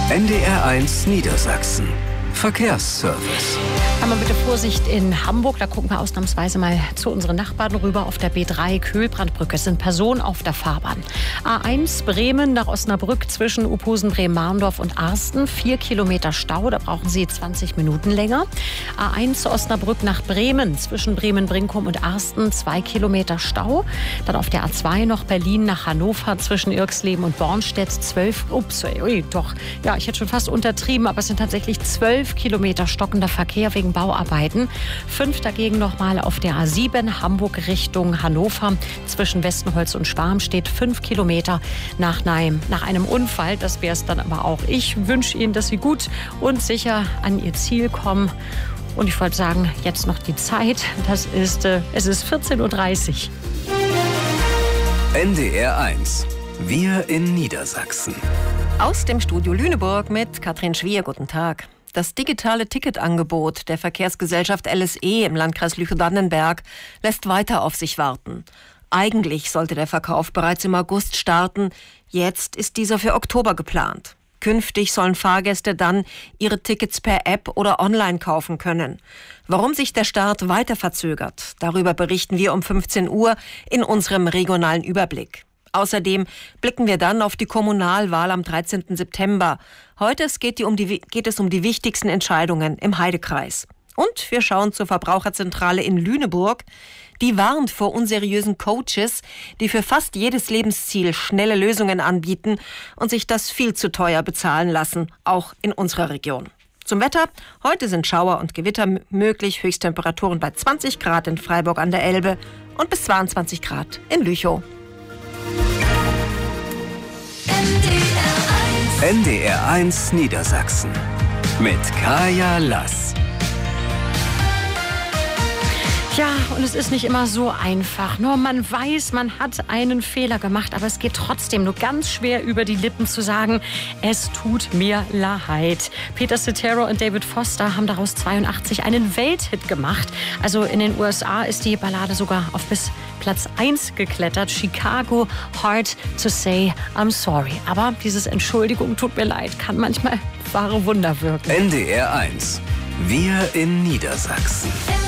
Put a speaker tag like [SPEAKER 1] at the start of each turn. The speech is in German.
[SPEAKER 1] NDR1 Niedersachsen. Verkehrsservice.
[SPEAKER 2] Einmal bitte Vorsicht in Hamburg. Da gucken wir ausnahmsweise mal zu unseren Nachbarn rüber. Auf der B3 Köhlbrandbrücke sind Personen auf der Fahrbahn. A1 Bremen nach Osnabrück zwischen Uphusen, Bremen-Marndorf und Arsten. 4 Kilometer Stau, da brauchen Sie 20 Minuten länger. A1 Osnabrück nach Bremen zwischen Bremen-Brinkum und Arsten. 2 Kilometer Stau. Dann auf der A2 noch Berlin nach Hannover zwischen Irxleben und Bornstedt. 12, ja, ich hätte schon fast untertrieben, aber es sind tatsächlich 12 Kilometer stockender Verkehr wegen Bauarbeiten. 5 dagegen nochmal auf der A7 Hamburg Richtung Hannover. Zwischen Westenholz und Schwarm steht 5 Kilometer nach einem Unfall. Das wäre es dann aber auch. Ich wünsche Ihnen, dass Sie gut und sicher an Ihr Ziel kommen. Und ich wollte sagen, jetzt noch die Zeit. Es ist 14:30 Uhr.
[SPEAKER 1] NDR1. Wir in Niedersachsen.
[SPEAKER 3] Aus dem Studio Lüneburg mit Katrin Schwier. Guten Tag. Das digitale Ticketangebot der Verkehrsgesellschaft LSE im Landkreis Lüchow-Dannenberg lässt weiter auf sich warten. Eigentlich sollte der Verkauf bereits im August starten. Jetzt ist dieser für Oktober geplant. Künftig sollen Fahrgäste dann ihre Tickets per App oder online kaufen können. Warum sich der Start weiter verzögert, darüber berichten wir um 15 Uhr in unserem regionalen Überblick. Außerdem blicken wir dann auf die Kommunalwahl am 13. September. Heute geht es um die wichtigsten Entscheidungen im Heidekreis. Und wir schauen zur Verbraucherzentrale in Lüneburg. Die warnt vor unseriösen Coaches, die für fast jedes Lebensziel schnelle Lösungen anbieten und sich das viel zu teuer bezahlen lassen, auch in unserer Region. Zum Wetter. Heute sind Schauer und Gewitter möglich. Höchsttemperaturen bei 20 Grad in Freiburg an der Elbe und bis 22 Grad in Lüchow.
[SPEAKER 1] NDR1 Niedersachsen mit Kaya Lass.
[SPEAKER 2] Ja, und es ist nicht immer so einfach. Nur man weiß, man hat einen Fehler gemacht, aber es geht trotzdem nur ganz schwer über die Lippen zu sagen, es tut mir leid. Peter Cetera und David Foster haben daraus 82 einen Welthit gemacht. Also in den USA ist die Ballade sogar auf bis Platz 1 geklettert. Chicago, Hard to Say I'm Sorry. Aber dieses Entschuldigung, tut mir leid, kann manchmal wahre Wunder wirken.
[SPEAKER 1] NDR1. Wir in Niedersachsen.